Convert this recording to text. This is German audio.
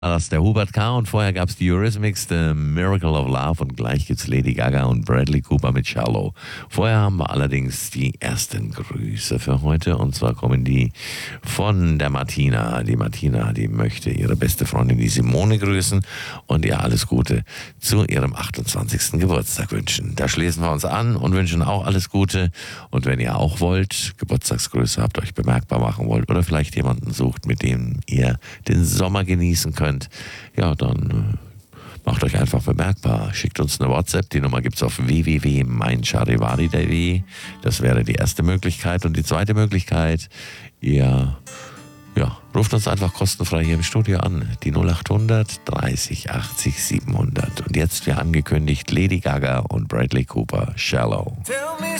Das ist der Hubert K. und vorher gab es die Eurythmics, The Miracle of Love und gleich gibt's Lady Gaga und Bradley Cooper mit Shallow. Vorher haben wir allerdings die ersten Grüße für heute und zwar kommen die von der Martina. Die Martina, die möchte ihre beste Freundin, die Simone, grüßen und ihr alles Gute zu ihrem 28. Geburtstag wünschen. Da schließen wir uns an und wünschen auch alles Gute und wenn ihr auch wollt, Geburtstagsgrüße habt, euch bemerkbar machen wollt oder vielleicht jemanden sucht, mit dem ihr den Sommer genießen könnt, ja, dann macht euch einfach bemerkbar. Schickt uns eine WhatsApp. Die Nummer gibt es auf www.meincharivari.de. Das wäre die erste Möglichkeit. Und die zweite Möglichkeit, ihr ruft uns einfach kostenfrei hier im Studio an. Die 0800 30 80 700. Und jetzt, wie angekündigt, Lady Gaga und Bradley Cooper, Shallow. Tell me